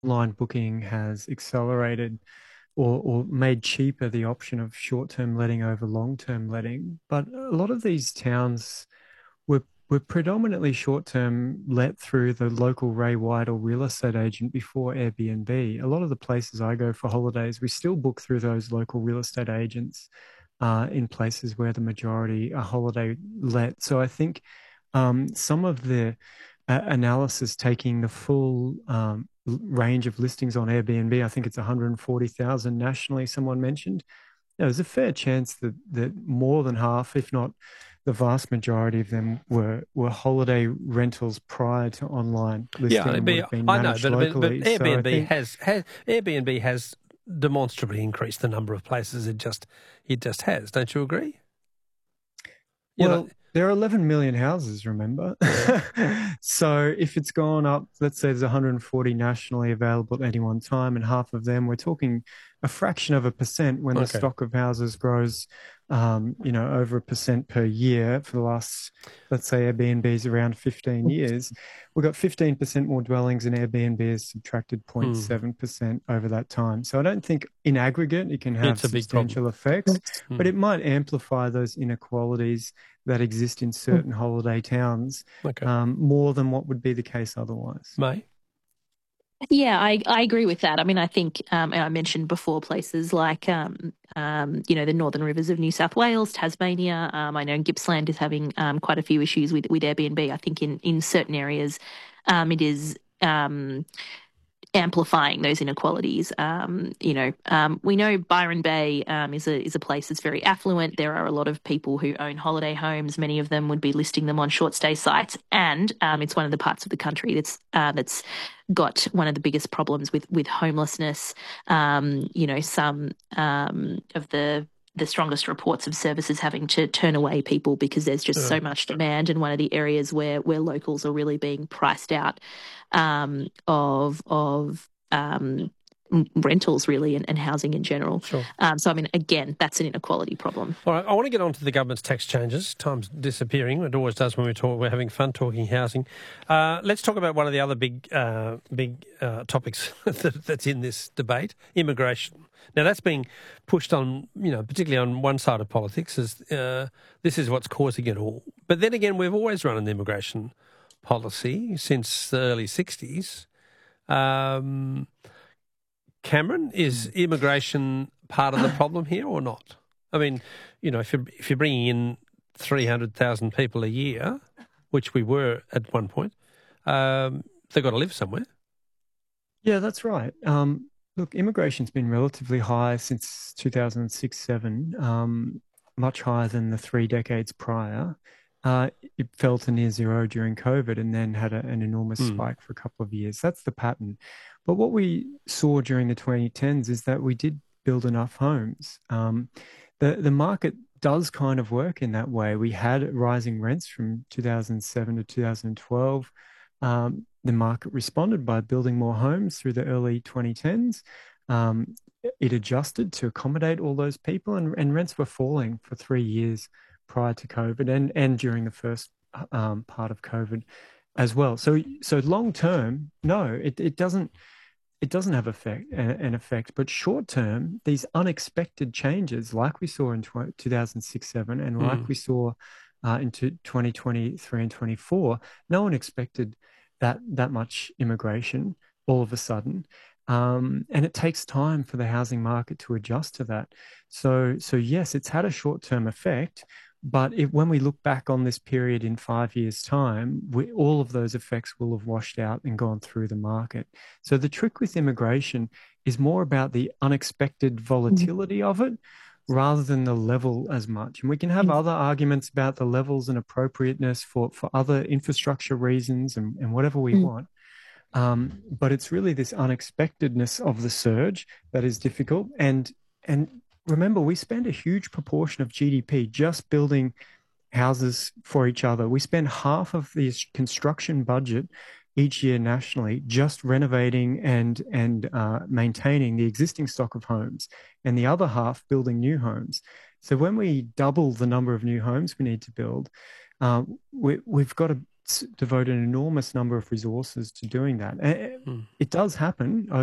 online booking has accelerated or made cheaper the option of short-term letting over long-term letting. But a lot of these towns were predominantly short-term let through the local Ray White or real estate agent before Airbnb. A lot of the places I go for holidays, we still book through those local real estate agents in places where the majority are holiday let. So I think some of the analysis taking the full range of listings on Airbnb, I think it's 140,000 nationally, someone mentioned. There's a fair chance that more than half, if not the vast majority of them, were holiday rentals prior to online Yeah, listing and would have been I know, managed but locally. So I Airbnb think, has demonstrably increased the number of places it just has. Don't you agree? You know, well, there are 11 million houses, remember? So if it's gone up, let's say there's 140 nationally available at any one time, and half of them, we're talking a fraction of a percent when the okay. stock of houses grows, over a percent per year for the last, let's say Airbnb's around 15 years. We've got 15% more dwellings and Airbnb has subtracted Hmm. 0.7% over that time. So I don't think in aggregate it can have It's a big problem. substantial effects, but Hmm. it might amplify those inequalities that exist in certain holiday towns Okay. more than what would be the case otherwise. May? Yeah, I agree with that. I mean, I think I mentioned before places like the northern rivers of New South Wales, Tasmania. I know Gippsland is having quite a few issues with Airbnb. I think in certain areas, it is amplifying those inequalities. We know Byron Bay is a place that's very affluent. There are a lot of people who own holiday homes. Many of them would be listing them on short stay sites, and it's one of the parts of the country that's got one of the biggest problems with homelessness. Some of the strongest reports of services having to turn away people because there's just Uh, so much demand, and one of the areas where locals are really being priced out of rentals really and housing in general. sure. So I mean, again, that's an inequality problem. All right, I want to get on to the government's tax changes. Time's disappearing. It always does when we talk. We're having fun talking housing. Let's talk about one of the other big topics that's in this debate: immigration. Now, that's being pushed on, particularly on one side of politics, as this is what's causing it all. But then again, we've always run an immigration policy since the early '60s. Cameron, is immigration part of the problem here or not? I mean, if you're bringing in 300,000 people a year, which we were at one point, they've got to live somewhere. Yeah, that's right. Look, immigration's been relatively high since 2006, 7, much higher than the 3 decades prior. It fell to near zero during COVID and then had an enormous Hmm. spike for a couple of years. That's the pattern. But what we saw during the 2010s is that we did build enough homes. The market does kind of work in that way. We had rising rents from 2007 to 2012. The market responded by building more homes through the early 2010s. Um, it adjusted to accommodate all those people, and rents were falling for 3 years prior to COVID and during the first part of COVID as well. So long term, no, it doesn't have an effect, but short term, these unexpected changes, like we saw in 2006, 7, and Hmm. like we saw into 2023 and 24, no one expected that much immigration all of a sudden. And it takes time for the housing market to adjust to that. So yes, it's had a short-term effect, but when we look back on this period in 5 years' time, all of those effects will have washed out and gone through the market. So the trick with immigration is more about the unexpected volatility of it rather than the level as much. And we can have other arguments about the levels and appropriateness for other infrastructure reasons and whatever we want. But it's really this unexpectedness of the surge that is difficult. And remember, we spend a huge proportion of GDP just building houses for each other. We spend half of the construction budget each year nationally just renovating and maintaining the existing stock of homes, and the other half building new homes. So when we double the number of new homes we need to build, we've got to devote an enormous number of resources to doing that. It does happen